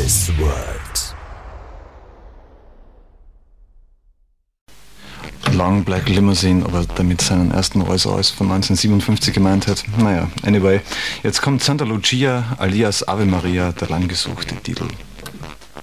This World. Long Black Limousine, aber damit seinen ersten Rolls-Royce von 1957 gemeint hat. Naja, anyway. Jetzt kommt Santa Lucia alias Ave Maria, der langgesuchte Titel.